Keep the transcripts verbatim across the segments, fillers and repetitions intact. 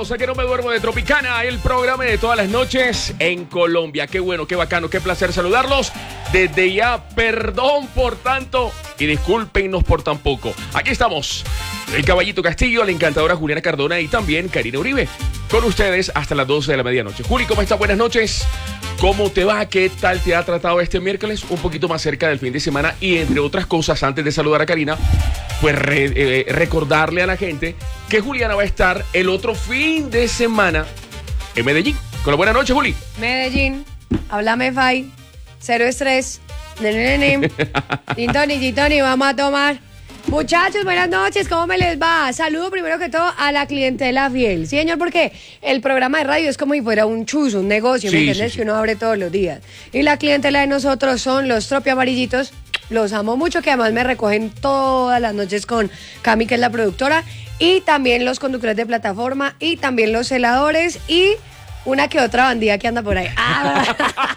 bienvenidos a Que No Me Duermo de Tropicana, el programa de todas las noches en Colombia. Qué bueno, qué bacano, qué placer saludarlos. Desde ya, perdón por tanto y discúlpenos por tan poco. Aquí estamos, el Caballito Castillo, la encantadora Juliana Cardona y también Karina Uribe, con ustedes hasta las doce de la medianoche. Juli, ¿cómo estás? Buenas noches. ¿Cómo te va? ¿Qué tal te ha tratado este miércoles? Un poquito más cerca del fin de semana y entre otras cosas, antes de saludar a Karina, pues re, eh, recordarle a la gente que Juliana va a estar el otro fin de semana en Medellín. Con la buena noche, Juli. Medellín, háblame Fai, cero estrés, nene, Gintoni, Gintoni, vamos a tomar. Muchachos, buenas noches, ¿cómo me les va? Saludo primero que todo a la clientela fiel. Sí, señor, porque el programa de radio es como si fuera un chuzo, un negocio, sí, ¿me entiendes? Sí, sí. Que uno abre todos los días. Y la clientela de nosotros son los Tropi Amarillitos. Los amo mucho, que además me recogen todas las noches con Cami, que es la productora, y también los conductores de plataforma, y también los celadores, y una que otra bandida que anda por ahí. Ah.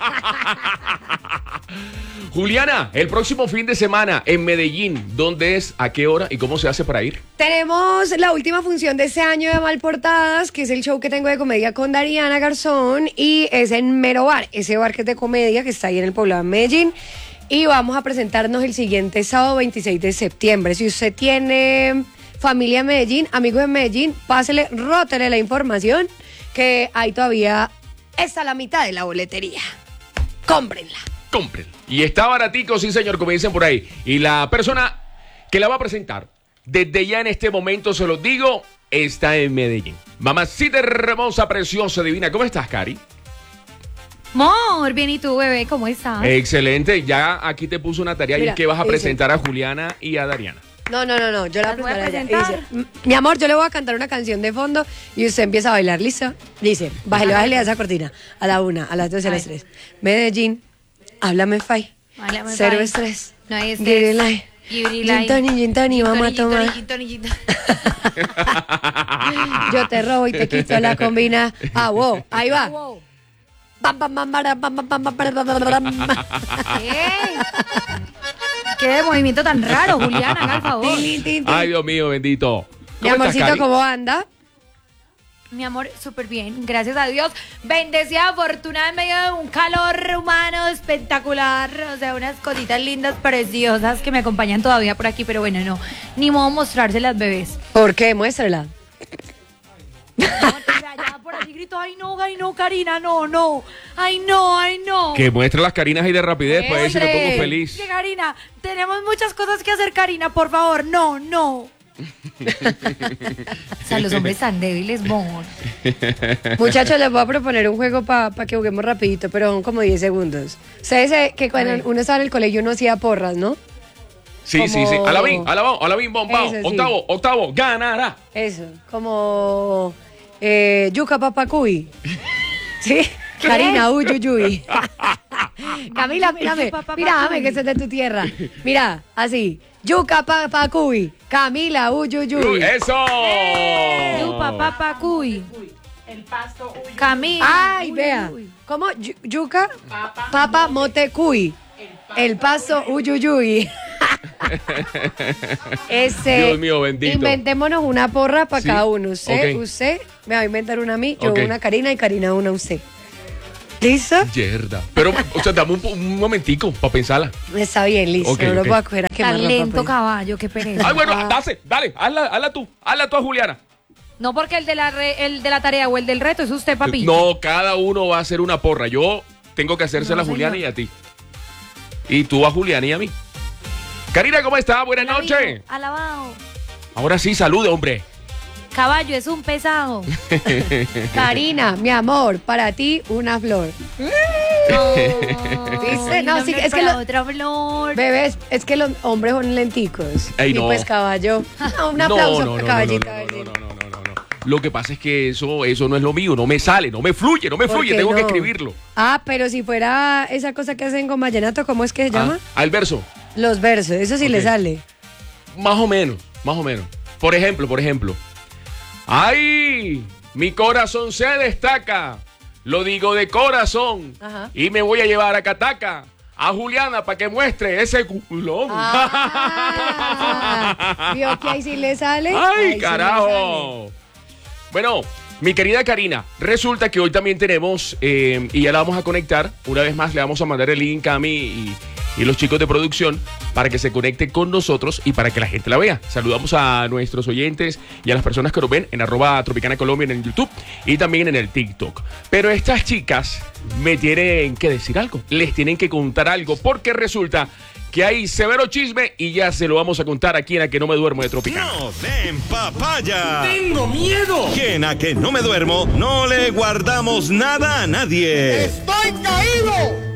Juliana, el próximo fin de semana en Medellín, ¿dónde es, a qué hora y cómo se hace para ir? Tenemos la última función de este año de Malportadas, que es el show que tengo de comedia con Dariana Garzón, y es en Mero Bar, ese bar que es de comedia, que está ahí en el poblado de Medellín. Y vamos a presentarnos el siguiente sábado veintiséis de septiembre. Si usted tiene familia en Medellín, amigos en Medellín, pásele, rótele la información, que ahí todavía está la mitad de la boletería. Cómprenla. Cómprenla. Y está baratico, sí señor, como dicen por ahí. Y la persona que la va a presentar, desde ya en este momento se los digo, está en Medellín. Mamacita hermosa, preciosa, divina. ¿Cómo estás, Cari? Amor, bien, ¿y tú, bebé? ¿Cómo estás? Excelente, ya aquí te puso una tarea. Mira, y es que vas a dice- presentar a Juliana y a Dariana. No, no, no, no, yo la ¿Las voy a presentaré a ella. presentar? Y dice, mi amor, yo le voy a cantar una canción de fondo y usted empieza a bailar, ¿listo? Dice, bájale, bájale a esa cortina. A la una, a las dos y a las Ay. tres. Medellín, háblame Fai. Háblame, Cero Fai. estrés. No hay Give it estrés. life. Give it Gin life. tonic, gin tonic, vamos a Gin tonic, tomar. gin tonic, gin tonic. Yo te robo y te quito la combina. Ah, wow, ahí va. Wow. Bam, bam, bam, bara, bam, bam, bam, bam, bara, bam, bam, bam. ¿Qué? ¿Qué movimiento tan raro, Juliana? Haga el favor. Tin, tin, tin. Ay, Dios mío, bendito. Mi ¿Cómo estás, amorcito, Cari? ¿cómo anda? Mi amor, súper bien, gracias a Dios. Bendecida, afortunada en medio de un calor humano espectacular. O sea, unas cositas lindas, preciosas que me acompañan todavía por aquí. Pero bueno, no, ni modo mostrárselas, bebés. ¿Por qué? Muéstrala. No, ya, ya, por allí grito, ay no, ay no, Karina, no, no. Ay no, ay no. Que muestre las carinas ahí de rapidez, para ver si me Muestre. pongo feliz. Que Karina, tenemos muchas cosas que hacer, Karina, por favor, no, no. O sea, los hombres tan débiles, amor. Muchachos, les voy a proponer un juego para pa que juguemos rapidito, pero son como diez segundos. Ustedes saben que cuando ver. uno estaba en el colegio uno hacía porras, ¿no? Sí, sí, sí. Como- Alabín, alabón, alabín, bombao. Eso sí. Octavo, octavo, ganará. Eso, como eh, yuca papacuy. ¿Sí? Karina, uyuyuy. Camila, mírame, Yuca papacuy. mírame que ese es de tu tierra. Mira, así. Yuca papacuy. Camila, uyuyuy. ¡Eso! Yu, papá, pa, cuy. El pasto, uy, Camila. Ay, uy, vea. uy. ¿Cómo? Yu- Yuca, papa, mote, cuy. El paso, uyuyuy. Ese, Dios mío, bendito. Inventémonos una porra para Sí, cada uno. Usted, ok. usted me va a inventar una a mí, yo Ok. una a Karina y Karina una a usted. ¿Listo? Yerda. Pero, o sea, dame un, un momentico para pensarla. Está bien, listo. Ok, no lo ok. voy a coger a quemar Tan ropa, lento, pues. caballo, qué pereza. Ay, bueno, Ah. dale, dale, hazla, hazla tú, hazla tú a Juliana. No porque el de, la re- el de la tarea o el del reto es usted, papi. No, cada uno va a hacer una porra. Yo tengo que hacérsela No, a Juliana señor. y a ti. Y tú a Juliana y a mí. Karina, ¿cómo estás? Buenas Alabado, noches. Alabado. Ahora sí, salude, hombre. Caballo es un pesado. Karina, mi amor, para ti una flor. No, ¿Viste? No, una sí, flor es que para lo- otra flor. Bebés, es que los hombres son lenticos. Ey, y no. pues caballo. No, un No, aplauso no, para no, caballito. no, a ver no, si- no, no, no, no, no, no. Lo que pasa es que eso, eso no es lo mío, no me sale, no me fluye, no me ¿Por fluye, qué tengo que no? escribirlo. Ah, pero si fuera esa cosa que hacen con vallenato, ¿cómo es que se llama? Ah, al verso, Los versos, eso sí Ok. le sale. más o menos, más o menos. Por ejemplo, por ejemplo. ¡Ay! Mi corazón se destaca. Lo digo de corazón. Ajá. Y me voy a llevar a Cataca, a Juliana, para que muestre ese culón. Ah, ¿vio que ahí sí le sale? Ahí ¡Ay, sí le carajo! Bueno, Mi querida Karina, resulta que hoy también tenemos, eh, y ya la vamos a conectar, una vez más le vamos a mandar el link a mí y, y los chicos de producción para que se conecten con nosotros y para que la gente la vea. Saludamos a nuestros oyentes y a las personas que nos ven en arroba Tropicana Colombia en el YouTube y también en el TikTok. Pero estas chicas me tienen que decir algo, les tienen que contar algo, porque resulta que hay severo chisme y ya se lo vamos a contar aquí en A Que No Me Duermo de Tropicana. ¡No den papaya! ¡Tengo miedo! Que en A Que No Me Duermo no le guardamos nada a nadie. ¡Estoy caído!